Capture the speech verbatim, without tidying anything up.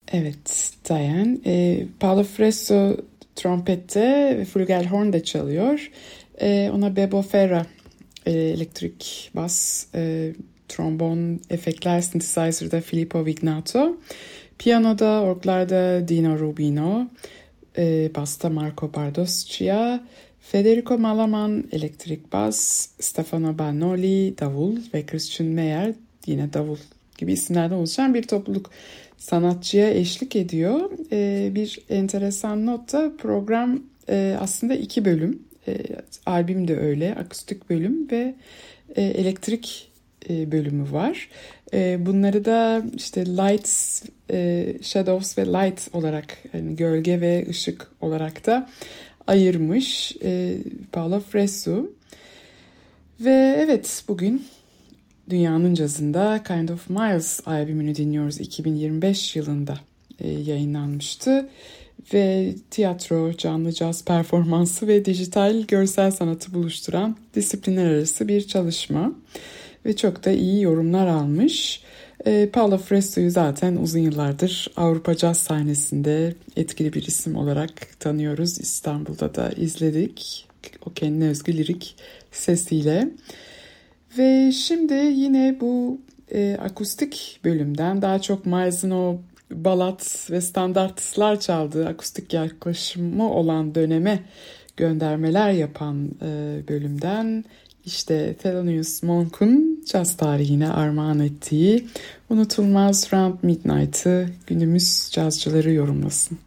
Evet, Diane. E, Paolo Fresso trompette ve flugelhorn de çalıyor. E, ona Bebo Ferra e, elektrik bas, e, trombon, efektler, synthesizer'da Filippo Vignato. Piyanoda, orglarda Dino Rubino, e, basta Marco Bardoscia, Federico Malaman elektrik bas, Stefano Bannoli davul ve Christian Meyer yine davul gibi isimlerden oluşan bir topluluk sanatçıya eşlik ediyor. E, bir enteresan not da program e, aslında iki bölüm. E, albüm de öyle, akustik bölüm ve e, elektrik e, bölümü var. E, bunları da işte lights, e, shadows ve light olarak, yani gölge ve ışık olarak da ayırmış e, Paolo Fresu. Ve evet, bugün dünyanın cazında Kind of Miles albümünü dinliyoruz. iki bin yirmi beş yılında e, yayınlanmıştı. Ve tiyatro, canlı caz performansı ve dijital görsel sanatı buluşturan disiplinler arası bir çalışma. Ve çok da iyi yorumlar almış. E, Paolo Fresu'yu zaten uzun yıllardır Avrupa caz sahnesinde etkili bir isim olarak tanıyoruz. İstanbul'da da izledik. O kendine özgü lirik sesiyle. Ve şimdi yine bu e, akustik bölümden daha çok Miles'ın o balat ve standartlar çaldığı akustik yaklaşımı olan döneme göndermeler yapan e, bölümden işte Thelonious Monk'un caz tarihine armağan ettiği unutulmaz Round Midnight'ı günümüz cazcıları yorumlasın.